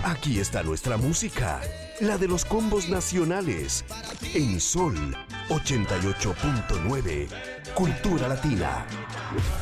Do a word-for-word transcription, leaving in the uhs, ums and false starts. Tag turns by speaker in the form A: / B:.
A: Aquí está nuestra música, la de los combos nacionales. En Sol ochenta y ocho punto nueve, Cultura Latina.